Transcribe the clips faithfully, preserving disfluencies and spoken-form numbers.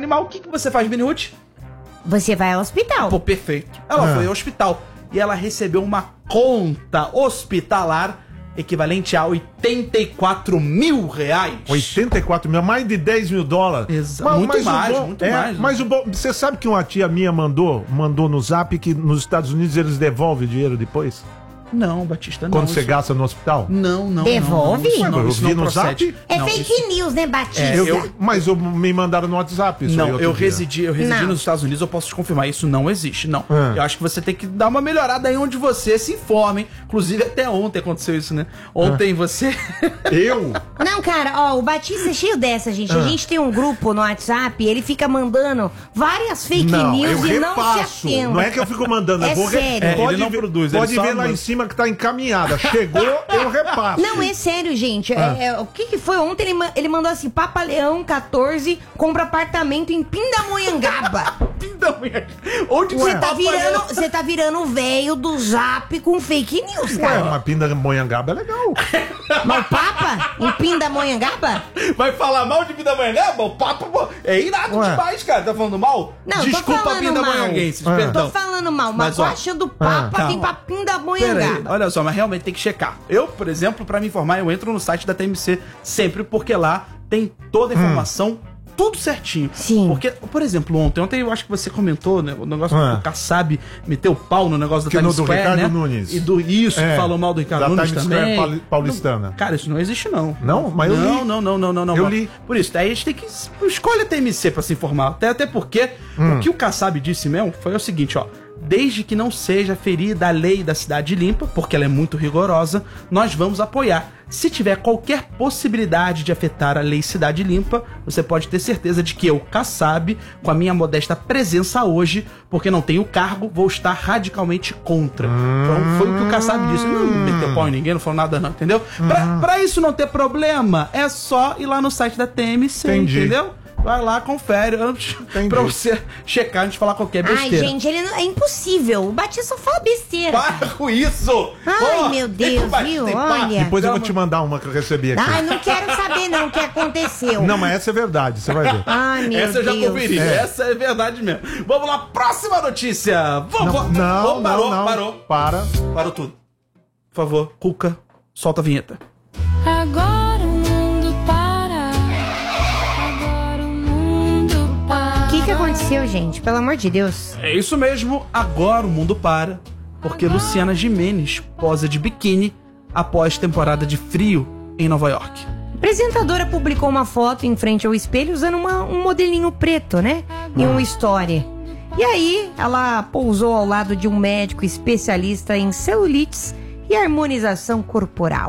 animal, o que, que você faz, Benihut? Você vai ao hospital. Pô, perfeito. Ela Ah. foi ao hospital e ela recebeu uma conta hospitalar equivalente a oitenta e quatro mil reais. oitenta e quatro mil, mais de dez mil dólares. Exato. Muito o mais, bom- muito é, mais. Mas o bom, você sabe que uma tia minha mandou, mandou no zap que nos Estados Unidos eles devolvem o dinheiro depois? Não, Batista, não. Quando você isso- gasta no hospital? Não, não. Devolve? Não, isso Ué, não, eu isso vi não no procede. zap. É Não, fake isso- news, né, Batista? É, Eu- eu- mas eu, me mandaram no WhatsApp isso aí Não, outro eu dia. residi, eu residi Não. nos Estados Unidos, eu posso te confirmar, isso não existe, não. Ah. Eu acho que você tem que dar uma melhorada aí onde você se informe. hein? Inclusive, até ontem aconteceu isso, né? Ontem você... Eu? Não, cara, ó, o Batista é cheio dessa, gente. Ah. A gente tem um grupo no WhatsApp, ele fica mandando várias fake Não, news eu e não se repasso. atenda. Não é que eu fico mandando, eu É vou re- sério. É, ele Pode não ver, produz, ele pode só ver lá manda. em cima que tá encaminhada. Chegou, eu repasso. Não, é sério, gente. É- Ah. é, o que que foi ontem? Ele, ma- ele mandou assim, Papa Leão catorze, compra apartamento em Pindamonhangaba. Onde que Você você tá virando, você tá virando o velho do Zap com fake news, Ué, cara. uma Pindamonhangaba é legal. Mas o Papa em Pindamonhangaba? Vai falar mal de Pindamonhangaba? O papo pô, é irado Ué. demais, cara. Tá falando mal? Não, tô Desculpa, falando Pindamonhanguenses, mal. perdão. Tô falando mal, mas, Mas, tô ó, achando o Papa ah, tem pra Pera aí, Pindamonhangaba. olha só, mas realmente tem que checar. Eu, por exemplo, pra me informar, eu entro no site da T M C sempre, porque lá tem toda a informação, tudo certinho. Sim. Porque, por exemplo, ontem, ontem eu acho que você comentou, né, o negócio Ah. do Kassab meteu o pau no negócio da Que no Times do Square, Ricardo né? Nunes. E do isso, É, que falou mal do Ricardo da Nunes Times também. Square pauli- paulistana. Não, cara, isso não existe, não. Não? Mas eu não, li. não, não, não, não, não. Eu li. Por isso, daí a gente tem que escolher a T M C pra se informar. Até, até porque Hum. o que o Kassab disse mesmo foi o seguinte, ó. Desde que não seja ferida a lei da cidade limpa, porque ela é muito rigorosa, nós vamos apoiar. Se tiver qualquer possibilidade de afetar a lei Cidade Limpa, você pode ter certeza de que eu, Kassab, com a minha modesta presença hoje, porque não tenho cargo, vou estar radicalmente contra. Então foi o que o Kassab disse. Não meteu pau em ninguém, não falou nada não, entendeu? Pra, pra isso não ter problema, é só ir lá no site da T M C, Entendi. entendeu? Vai lá, confere, antes pra você checar antes de falar qualquer Ai, besteira. gente, ele não- é impossível. O Batista só fala besteira. Para com isso! Ai, Ó, meu tem que Deus, bater, viu? tem pá. Olha. Depois eu vou Calma. te mandar uma que eu recebi aqui. Ai, não quero saber não o que aconteceu. Não, mas essa é verdade, você vai ver. Ai, meu Essa eu já Deus. conferi, É. essa é verdade mesmo. Vamos lá, próxima notícia! Vamos, Não, não, Ô, parou, não, não. parou. Para. Parou tudo. Por favor, Cuca, solta a vinheta. Agora o mundo para. Agora o mundo para. O que que aconteceu, gente? Pelo amor de Deus. É isso mesmo, agora o mundo para, porque Luciana Gimenez posa de biquíni após temporada de frio em Nova York. A apresentadora publicou uma foto em frente ao espelho usando uma- um modelinho preto, né? E um story. E aí, ela pousou ao lado de um médico especialista em celulites e harmonização corporal.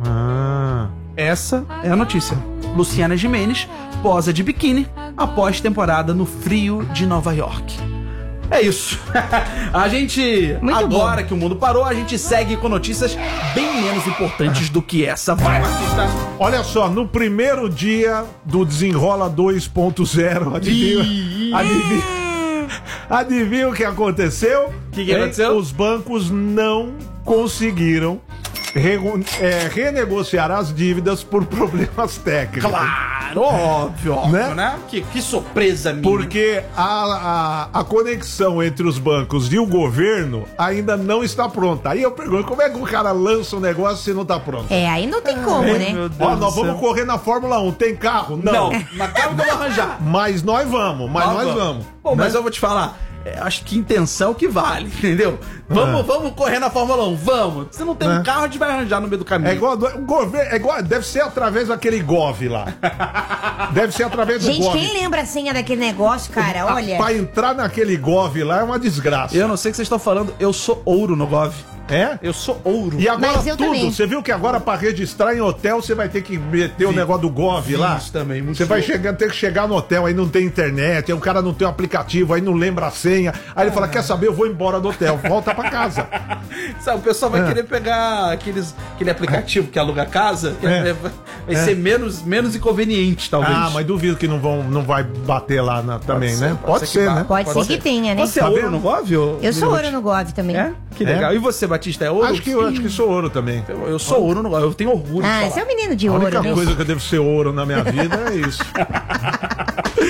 Ah. Essa é a notícia. Luciana Gimenez posa de biquíni após temporada no frio de Nova York. É isso. A gente, Muito agora bom. que o mundo parou, a gente segue com notícias bem menos importantes do que essa. Vai, Batista! Olha só, no primeiro dia do Desenrola dois ponto zero, adivinha, Ih. adivinha, adivinha o que aconteceu? Que que Hein? aconteceu? Os bancos não conseguiram rego- é, renegociar as dívidas por problemas técnicos. Claro, óbvio, óbvio, Né? né? Que, que surpresa minha. Porque a, a, a conexão entre os bancos e o governo ainda não está pronta. Aí eu pergunto, como é que o cara lança um negócio se não está pronto? É, aí não tem como, Ai, né? meu Deus Ó, do nós céu. vamos correr na Fórmula um. Tem carro? Não, Não. mas calma que eu vou arranjar. Mas nós vamos, mas Nós nós vamos. vamos. Pô, mas Né? eu vou te falar, é, acho que intenção que vale, entendeu? Vamos, Ah. vamos correr na Fórmula um, vamos. Se não tem um Né? carro, a gente vai arranjar no meio do caminho. É igual, o governo, é igual, deve ser através daquele Gov lá. Deve ser através do Gente, Gov. quem lembra a senha daquele negócio, cara? Ah, Olha. Pra entrar naquele Gov lá é uma desgraça. Eu não sei o que vocês estão falando, eu sou ouro no Gov. É? Eu sou ouro. E agora Mas eu tudo, também. você viu que agora pra registrar em hotel você vai ter que meter o Vi. negócio do Gov Vi lá? isso também, muito Você vai show. chegar, ter que chegar no hotel, aí não tem internet, aí o cara não tem o aplicativo, aí não lembra a senha. Aí ele fala, quer saber, eu vou embora do hotel, volta pra casa. Sabe, o pessoal vai É. querer pegar aqueles, aquele aplicativo que aluga casa, que É. é- vai É. ser menos, menos inconveniente, talvez. Ah, mas duvido que não, vão, não vai bater lá na- também, ser, né? pode Pode ser ser, que né? Pode, ser que tenha, né? Você é Tá ouro vendo? no Gov? ou- Eu sou Minuto? ouro no Gov também. É? Que É? legal. E você, Batista, é ouro? Acho que, eu acho que sou ouro também. Eu, eu sou ouro no Gov, eu tenho orgulho de Ah, falar. você é um menino de A ouro, única né? coisa que eu devo ser ouro na minha vida é isso.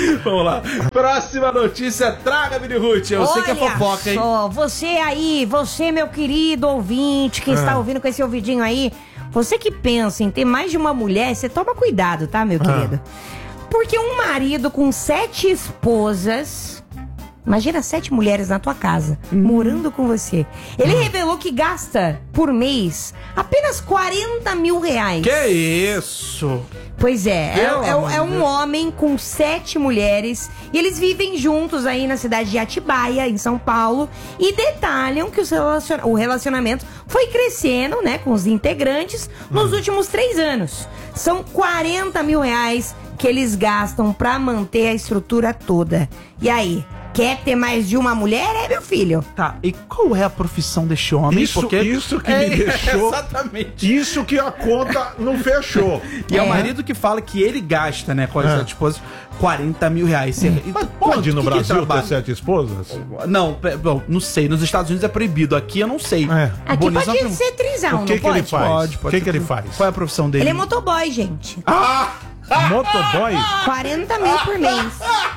Vamos lá. Próxima notícia, traga, Mini Ruth. Eu sei que é fofoca, hein? Só, você aí, você, meu querido ouvinte, que Ah. está ouvindo com esse ouvidinho aí, você que pensa em ter mais de uma mulher, você toma cuidado, tá, meu querido? Porque um marido com sete esposas... Imagina sete mulheres na tua casa, morando com você. Ele revelou que gasta, por mês, apenas quarenta mil reais. Que isso? Pois é, é, Pelo é- amor de é um Deus. homem com sete mulheres e eles vivem juntos aí na cidade de Atibaia, em São Paulo, e detalham que os relaciona- o relacionamento foi crescendo, né, com os integrantes nos últimos três anos. São quarenta mil reais que eles gastam pra manter a estrutura toda. E aí, quer ter mais de uma mulher, é, meu filho? Tá, e qual é a profissão deste homem? Isso- isso que me deixou- Exatamente. Isso que a conta não fechou. E é o É. marido que fala que ele gasta, né, com as É. sete esposas, quarenta mil reais. Você- Mas Pô, pode no que que Brasil trabalha? ter sete esposas? Não, pe- bom, não sei. Nos Estados Unidos é proibido. Aqui eu não sei. É. Aqui Bonis não pode tem- ser trisal, O que não que ele pode? faz? Pode, pode. O que que ele faz? Qual é a profissão dele? Ele é motoboy, gente. Ah! Motoboy? quarenta mil por mês.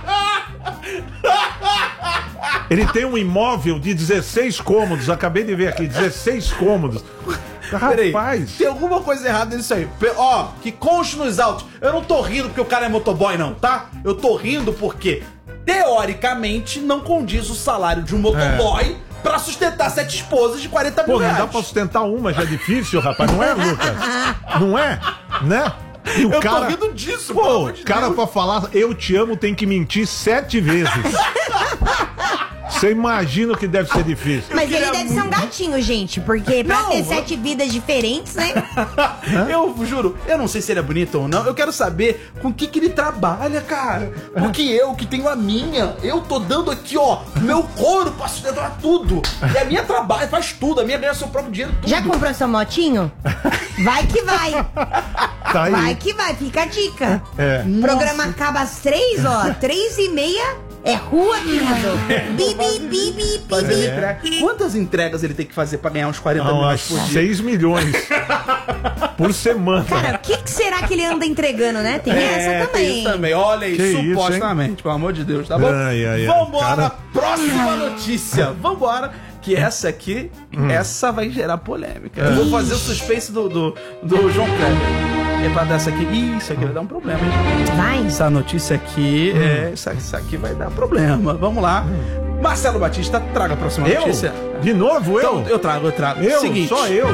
Ele tem um imóvel de dezesseis cômodos. Acabei de ver aqui, dezesseis cômodos. Peraí, Rapaz. tem alguma coisa errada nisso aí. Pe- Ó, que conste nos autos. Eu não tô rindo porque o cara é motoboy, não, tá? Eu tô rindo porque, teoricamente, não condiz o salário de um motoboy pra sustentar sete esposas de quarenta mil Pô, não reais. dá pra sustentar uma, já é difícil, rapaz. Não é, Lucas? Não é? Né? E o Eu cara, tô rindo disso, pelo pô, amor de cara Deus. pra falar eu te amo tem que mentir sete vezes. Você imagina o que deve ser difícil. Mas ele queria deve ser um gatinho, gente, porque pra Não, ter eu- sete vidas diferentes, né? Eu juro, eu não sei se ele é bonito ou não. Eu quero saber com o que, que ele trabalha, cara. Porque eu, que tenho a minha, eu tô dando aqui, ó, meu couro pra sustentar tudo. E a minha trabalha, faz tudo. A minha ganha seu próprio dinheiro, tudo. Já comprou seu motinho? Vai que vai. Tá aí. Vai que vai, fica a dica. É. O programa acaba às três, ó. Três e meia é rua, querido. Bi, bi, bi, bi, bi, Fazer bi. entrega. Quantas entregas ele tem que fazer pra ganhar uns quarenta mil Não, reais por dia? seis milhões por semana. Cara, o que, que será que ele anda entregando, né? Tem essa É, tem também. isso também. Olha aí, Que isso, supostamente, pelo amor de Deus, tá bom? Ai, ai, ai. Vambora, Cara. próxima notícia. Vambora, que essa aqui, Hum. essa vai gerar polêmica. Eu vou fazer o suspense do, do, do João Kleber. É pra dar essa aqui. Ih, isso aqui vai dar um problema, hein? Vai. Essa notícia aqui, é, isso, isso aqui vai dar problema. Vamos lá. Marcelo Batista, traga a próxima Eu? notícia. De novo, eu? Então, eu trago, eu trago. Eu? Seguinte. Só eu?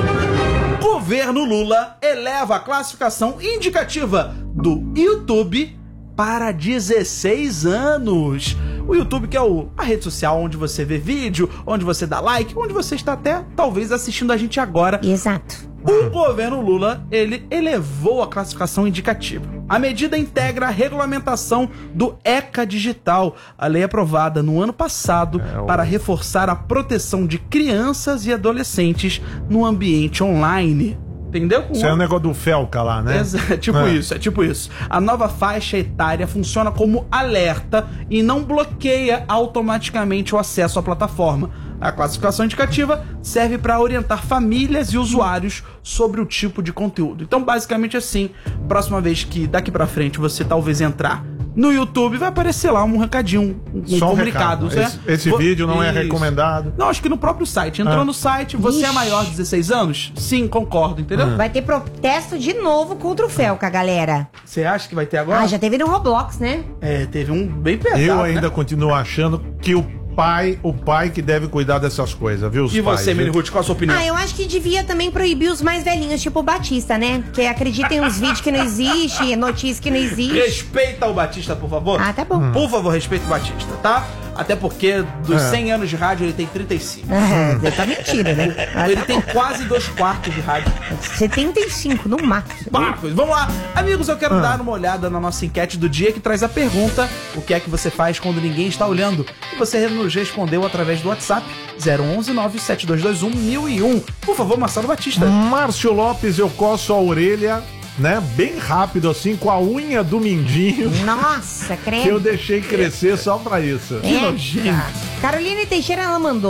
Governo Lula eleva a classificação indicativa do YouTube para dezesseis anos. O YouTube, que é o, a rede social onde você vê vídeo, onde você dá like, onde você está até, talvez, assistindo a gente agora. Exato. O governo Lula, ele elevou a classificação indicativa. A medida integra a regulamentação do ECA Digital, a lei aprovada no ano passado É, o- para reforçar a proteção de crianças e adolescentes no ambiente online. Entendeu? Isso é o negócio do Felca lá, né? É tipo É. isso, é tipo isso. A nova faixa etária funciona como alerta e não bloqueia automaticamente o acesso à plataforma. A classificação indicativa serve para orientar famílias e usuários sobre o tipo de conteúdo. Então, basicamente assim, próxima vez que daqui pra frente você talvez entrar no YouTube, vai aparecer lá um recadinho, um, um Só um comunicado. recado. né? Esse, esse Vo- vídeo não é Isso. recomendado. Não, acho que no próprio site. Entrou Ah. no site, você é Ixi. maior de dezesseis anos? Sim, concordo, entendeu? Vai ter protesto de novo contra o Felca, galera. Você acha que vai ter agora? Ah, já teve no Roblox, né? É, teve um bem pesado, Eu ainda né? continuo achando que o pai, o pai que deve cuidar dessas coisas, viu? Os E pais, você, viu? Mini Ruth, qual a sua opinião? Ah, eu acho que devia também proibir os mais velhinhos, tipo o Batista, né? Que acreditem nos vídeos que não existem, notícias que não existem. Respeita o Batista, por favor. Ah, tá bom. Por favor, respeita o Batista, tá? Até porque dos É. cem anos de rádio ele tem trinta e cinco. Ah, tá mentira, né? Ele tem quase dois quartos de rádio. setenta e cinco no máximo. Barcos. Vamos lá. Amigos, eu Ah. quero dar uma olhada na nossa enquete do dia que traz a pergunta: o que é que você faz quando ninguém está olhando? E você nos respondeu através do WhatsApp zero onze nove sete dois dois um mil e um. Por favor, Marcelo Batista. Márcio Lopes, eu coço a orelha, né? Bem rápido, assim, com a unha do mindinho, Nossa, que eu credo. deixei crescer só pra isso. É, cara. Caroline Teixeira, ela mandou.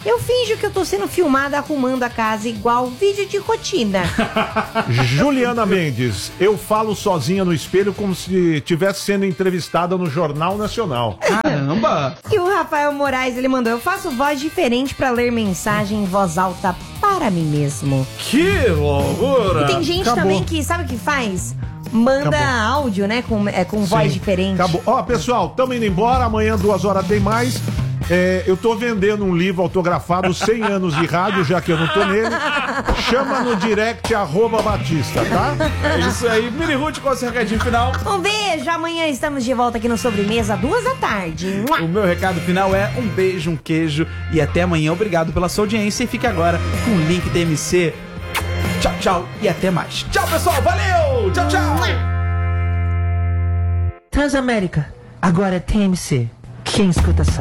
Eu finjo que eu tô sendo filmada arrumando a casa igual vídeo de rotina. Juliana Mendes, eu falo sozinha no espelho como se estivesse sendo entrevistada no Jornal Nacional. Caramba! E o Rafael Moraes, ele mandou: eu faço voz diferente pra ler mensagem em voz alta para mim mesmo. Que loucura! E tem gente Acabou. também que, sabe o que faz? Manda Acabou. áudio, né, com, é, com voz Sim, diferente. Acabou. Ó, pessoal, estamos indo embora. Amanhã, duas horas, tem mais. É, eu tô vendendo um livro autografado, cem anos de rádio, já que eu não tô nele. Chama no direct, arroba Batista, tá? É isso aí. Mini Ruth, qual é o seu recadinho final? Um beijo, amanhã estamos de volta aqui no Sobremesa, duas da tarde. O meu recado final é um beijo, um queijo e até amanhã. Obrigado pela sua audiência e fique agora com o link T M C. Tchau, tchau e até mais. Tchau, pessoal. Valeu! Tchau, tchau! Transamérica, agora é T M C. Quem escuta sabe.